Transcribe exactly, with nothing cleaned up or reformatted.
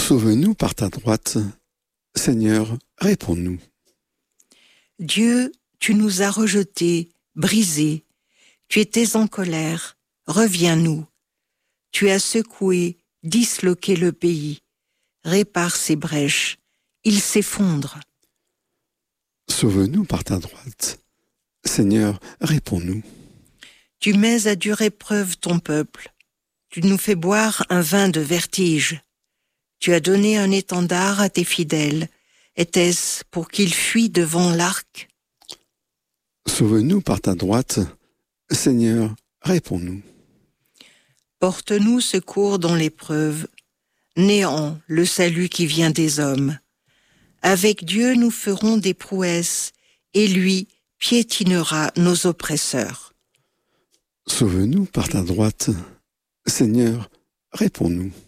Sauve-nous par ta droite. Seigneur, réponds-nous. Dieu, tu nous as rejetés, brisés. Tu étais en colère. Reviens-nous. Tu as secoué, disloqué le pays. Répare ses brèches. Il s'effondre. Sauve-nous par ta droite. Seigneur, réponds-nous. Tu mets à dure épreuve ton peuple. Tu nous fais boire un vin de vertige. Tu as donné un étendard à tes fidèles. Était-ce pour qu'ils fuient devant l'arc? Sauve-nous par ta droite. Seigneur, réponds-nous. Porte-nous secours dans l'épreuve. Néant le salut qui vient des hommes. Avec Dieu nous ferons des prouesses, et lui piétinera nos oppresseurs. Sauve-nous par ta droite. Seigneur, réponds-nous.